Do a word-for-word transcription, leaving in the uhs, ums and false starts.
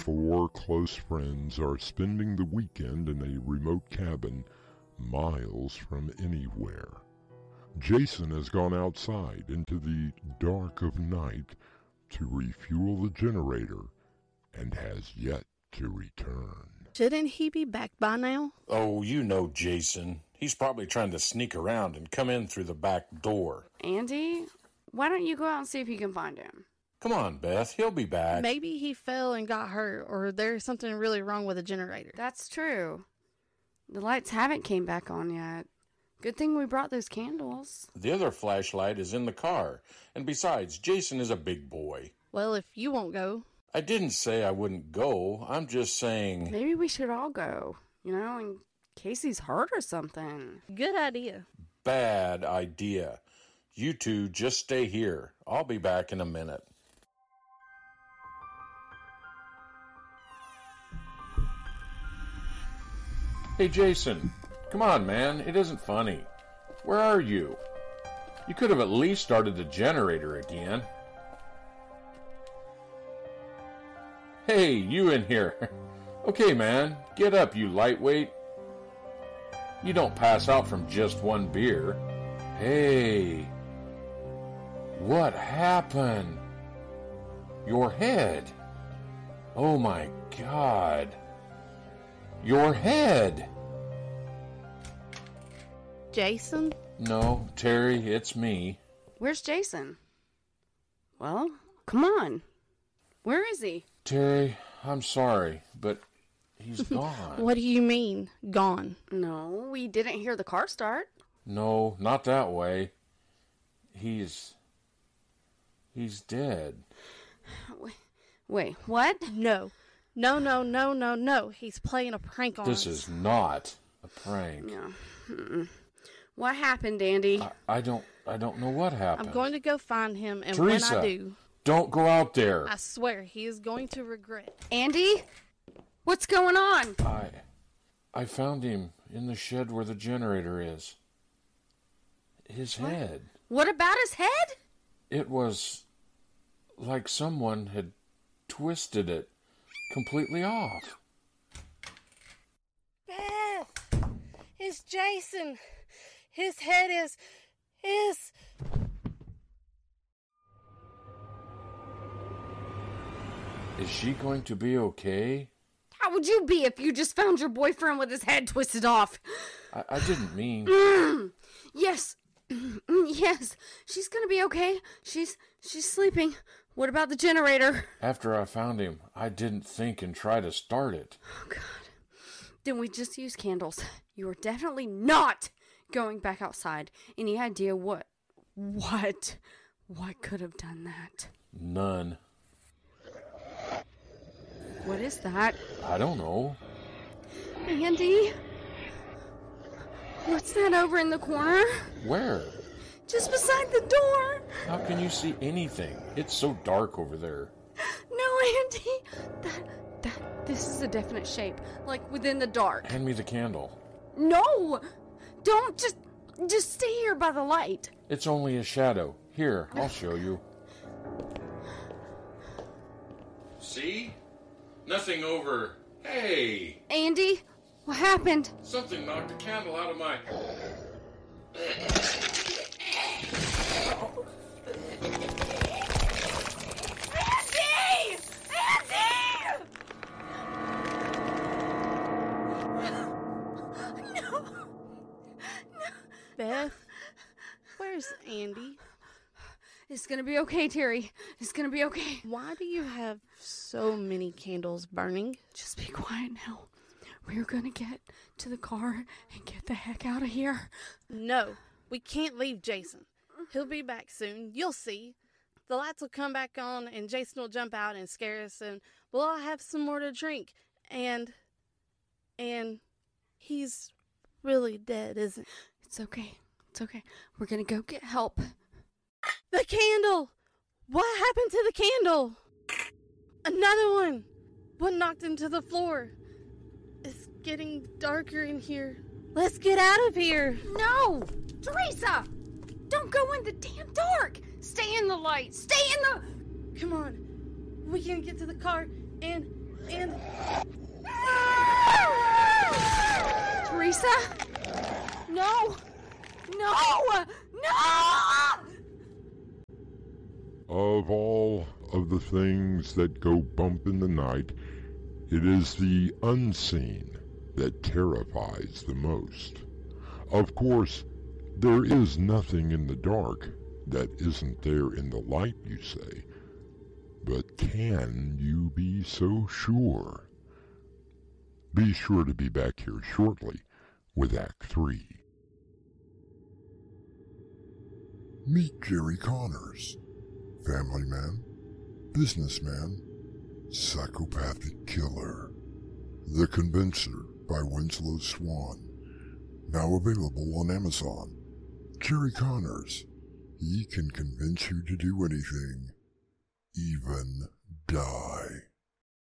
four close friends are spending the weekend in a remote cabin miles from anywhere. Jason has gone outside into the dark of night to refuel the generator and has yet to return. Shouldn't he be back by now? Oh, you know Jason. He's probably trying to sneak around and come in through the back door. Andy, why don't you go out and see if you can find him? Come on, Beth. He'll be back. Maybe he fell and got hurt, or there's something really wrong with the generator. That's true. The lights haven't came back on yet. Good thing we brought those candles. The other flashlight is in the car. And besides, Jason is a big boy. Well, if you won't go. I didn't say I wouldn't go. I'm just saying... Maybe we should all go, you know, in case he's hurt or something. Good idea. Bad idea. You two just stay here. I'll be back in a minute. Hey, Jason. Come on, man. It isn't funny. Where are you? You could have at least started the generator again. Hey, you in here. Okay, man. Get up, you lightweight. You don't pass out from just one beer. Hey. What happened? Your head. Oh my God. Your head. Jason? No, Terry, it's me. Where's Jason? Well, come on. Where is he? Terry, I'm sorry, but he's gone. What do you mean, gone? No, we didn't hear the car start. No, not that way. He's... He's dead. Wait, wait, what? No. No, no, no, no, no. He's playing a prank on This us. is not a prank. No. Mm-mm. What happened, Andy? I, I don't I don't know what happened. I'm going to go find him, and Teresa, when I do... Don't go out there. I swear, he is going to regret. Andy? What's going on? I... I found him in the shed where the generator is. His What? head. What about his head? It was like someone had twisted it completely off. Beth! It's Jason! His head is... is... Is she going to be okay? How would you be if you just found your boyfriend with his head twisted off? I, I didn't mean... Mm, yes. Yes. She's gonna be okay. She's... she's sleeping. What about the generator? After I found him, I didn't think and try to start it. Oh, God. Then we just use candles. You are definitely not going back outside. Any idea what... what... what could have done that? None. What is that? I don't know. Andy? What's that over in the corner? Where? Just beside the door. How can you see anything? It's so dark over there. No, Andy. That, that, this is a definite shape. Like within the dark. Hand me the candle. No! Don't just, just stay here by the light. It's only a shadow. Here, I'll show you. See? Nothing over. Hey! Andy, what happened? Something knocked a candle out of my... Andy! Andy! No. No. Beth? Where's Andy? It's gonna be okay, Terry. It's gonna be okay. Why do you have so many candles burning? Just be quiet now. We're gonna get to the car and get the heck out of here. No, we can't leave Jason. He'll be back soon. You'll see. The lights will come back on and Jason will jump out and scare us and we'll all have some more to drink. And, and he's really dead, isn't he? It's okay. It's okay. We're gonna go get help. The candle! What happened to the candle? Another one! One knocked into the floor. It's getting darker in here. Let's get out of here. No! Teresa! Don't go in the damn dark! Stay in the light! Stay in the... Come on. We can get to the car and And... Teresa? No! No! No! Of all of the things that go bump in the night, it is the unseen that terrifies the most. Of course, there is nothing in the dark that isn't there in the light, you say. But can you be so sure? Be sure to be back here shortly with Act three. Meet Jerry Connors, family man, businessman, psychopathic killer. The Convincer by Winslow Swan. Now available on Amazon. Jerry Connors. He can convince you to do anything, even die.